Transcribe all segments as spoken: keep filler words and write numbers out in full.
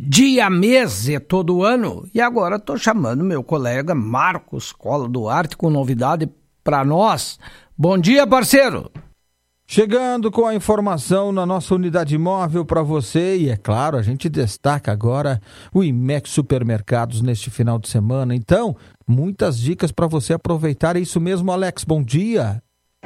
dia, mês e todo ano. E agora estou chamando meu colega Marcos Cola Duarte com novidade para nós. Bom dia, parceiro! Chegando com a informação na nossa unidade móvel para você, e é claro, a gente destaca agora o Imex Supermercados neste final de semana. Então, muitas dicas para você aproveitar. É isso mesmo, Alex, bom dia!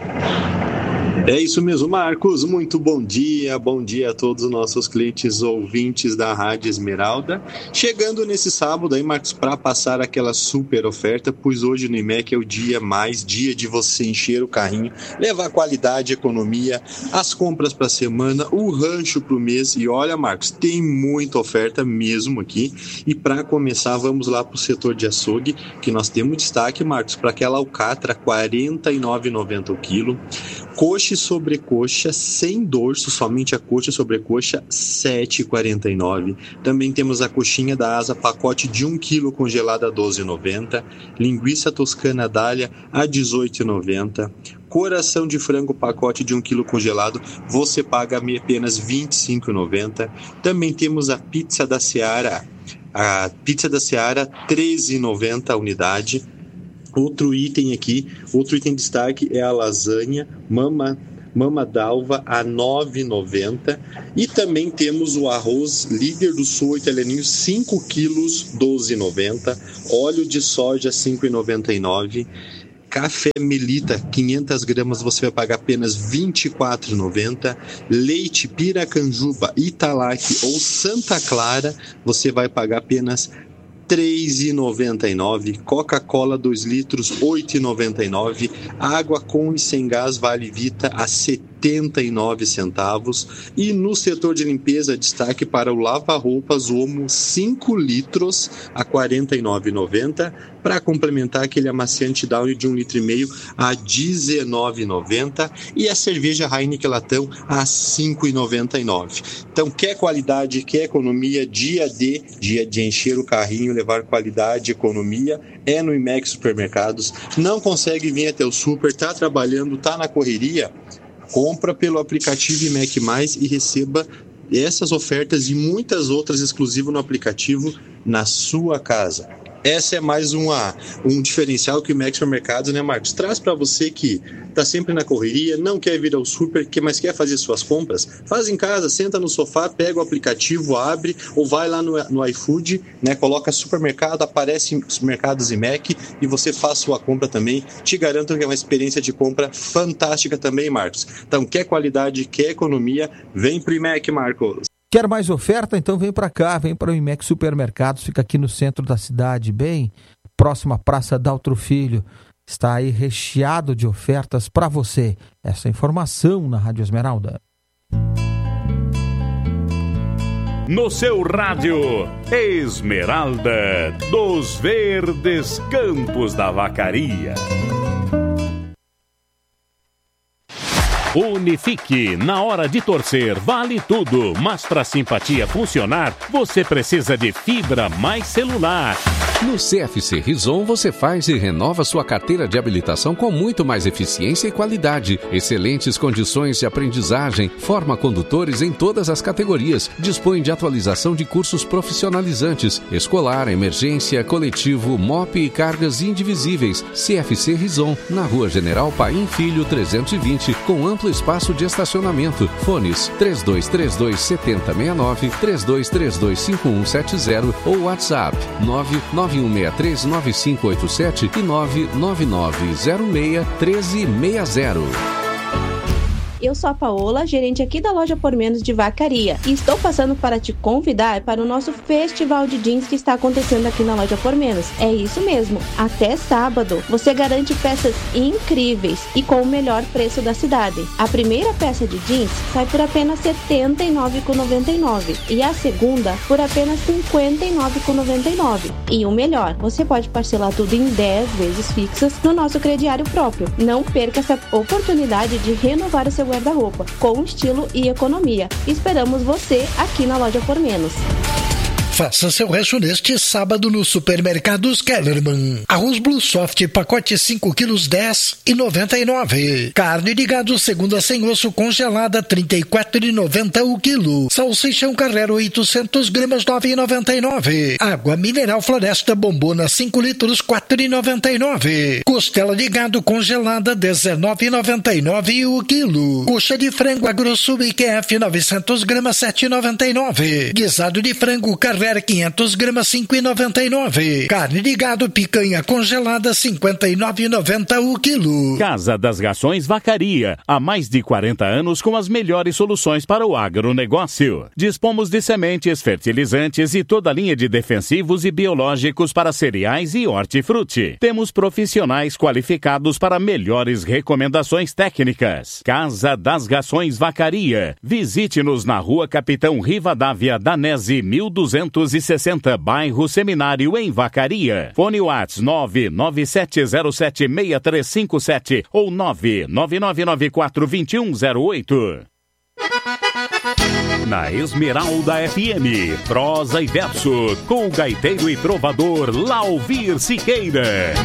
É isso mesmo, Marcos. Muito bom dia. Bom dia a todos os nossos clientes ouvintes da Rádio Esmeralda. Chegando nesse sábado aí, Marcos, para passar aquela super oferta, pois hoje no Imec é o dia mais dia de você encher o carrinho, levar qualidade, economia, as compras para a semana, o rancho para o mês. E olha, Marcos, tem muita oferta mesmo aqui. E para começar, vamos lá para o setor de açougue, que nós temos destaque, Marcos, para aquela alcatra quarenta e nove reais e noventa centavos o quilo. Coxa e sobrecoxa sem dorso, somente a coxa e sobrecoxa, sete reais e quarenta e nove centavos. Também temos a coxinha da asa, pacote de um quilo congelada, doze reais e noventa centavos. Linguiça toscana dália a dezoito reais e noventa centavos. Coração de frango, pacote de um quilo congelado, você paga apenas vinte e cinco reais e noventa centavos. Também temos a pizza da Seara, a pizza da Seara, treze reais e noventa centavos a unidade. Outro item aqui, outro item de destaque é a lasanha mama, mama d'alva a nove reais e noventa centavos. E também temos o arroz líder do sul italianinho, cinco quilos, doze reais e noventa centavos. Óleo de soja, cinco reais e noventa e nove centavos. Café Melita, quinhentas gramas, você vai pagar apenas vinte e quatro reais e noventa centavos. Leite Piracanjuba, Italac ou Santa Clara, você vai pagar apenas três reais e noventa e nove centavos. Coca-Cola dois litros, oito reais e noventa e nove centavos. Água com e sem gás Vale Vita a setenta e nove centavos. E no setor de limpeza, destaque para o lava-roupas Omo cinco litros a quarenta e nove reais e noventa centavos. Para complementar, aquele amaciante Downy de um litro e meio a dezenove reais e noventa centavos. E a cerveja Heineken Latão a cinco reais e noventa e nove centavos. Então, quer qualidade, quer economia, dia D, dia de encher o carrinho, levar qualidade, economia, é no Imex Supermercados. Não consegue vir até o super, está trabalhando, está na correria? Compra pelo aplicativo Imec Mais e receba essas ofertas e muitas outras exclusivas no aplicativo na sua casa. Essa é mais uma, um diferencial que o Imex Supermercados, né, Marcos, traz para você que está sempre na correria, não quer vir ao super, mas quer fazer suas compras. Faz em casa, senta no sofá, pega o aplicativo, abre ou vai lá no, no iFood, né, coloca supermercado, aparece Supermercados Imec e você faz sua compra também. Te garanto que é uma experiência de compra fantástica também, Marcos. Então, quer qualidade, quer economia, vem pro Imec, Marcos. Quer mais oferta? Então vem para cá, vem para o Imex Supermercados, fica aqui no centro da cidade, bem próxima à Praça Daltro Filho. Está aí recheado de ofertas para você. Essa informação na Rádio Esmeralda. No seu rádio, Esmeralda, dos verdes campos da Vacaria. Unifique, na hora de torcer, vale tudo, mas para simpatia funcionar, você precisa de fibra mais celular. No C F C Rison você faz e renova sua carteira de habilitação com muito mais eficiência e qualidade. Excelentes condições de aprendizagem, forma condutores em todas as categorias, dispõe de atualização de cursos profissionalizantes, escolar, emergência, coletivo, M O P e cargas indivisíveis. C F C Rison, na Rua General Paim Filho trezentos e vinte, com amplo espaço de estacionamento. Fones três dois três dois, sete zero seis nove, três dois três dois, cinco um sete zero ou WhatsApp nove nove um seis três nove cinco oito sete e nove nove nove zero seis um três seis zero. Eu sou a Paola, gerente aqui da Loja Por Menos de Vacaria, e estou passando para te convidar para o nosso festival de jeans que está acontecendo aqui na Loja Por Menos. É isso mesmo, até sábado você garante peças incríveis e com o melhor preço da cidade. A primeira peça de jeans sai por apenas setenta e nove reais e noventa e nove centavos e a segunda por apenas cinquenta e nove reais e noventa e nove centavos. E o melhor, você pode parcelar tudo em dez vezes fixas no nosso crediário próprio. Não perca essa oportunidade de renovar o seu guarda-roupa com estilo e economia. Esperamos você aqui na Loja Por Menos. Faça seu rancho neste sábado no Supermercados Kellerman. Arroz Blue Soft, pacote cinco quilos, dez e noventa e nove. Carne de gado segunda sem osso congelada, trinta e quatro e noventa o quilo. Salsichão Carrero oitocentos gramas, nove e noventa e nove. Água mineral Floresta Bombona cinco litros, quatro e noventa e nove. Costela de gado congelada, dezenove e noventa e nove o quilo. Coxa de frango AgroSul I Q F novecentos gramas, sete e noventa e nove. Guisado de frango Carrera quinhentos gramas, cinco e noventa e nove. Carne de gado picanha congelada, cinquenta e nove e noventa o quilo. Casa das Rações Vacaria, há mais de quarenta anos com as melhores soluções para o agronegócio. Dispomos de sementes, fertilizantes e toda a linha de defensivos e biológicos para cereais e hortifruti. Temos profissionais qualificados para melhores recomendações técnicas. Casa das Rações Vacaria. Visite-nos na Rua Capitão Rivadavia Danese mil duzentos e sessenta, bairro Seminário, em Vacaria. Fone WhatsApp nove nove sete zero sete seis três cinco sete ou nove nove nove nove quatro dois um zero oito. Na Esmeralda F M, prosa e verso, com o gaiteiro e trovador Lauvir Siqueira.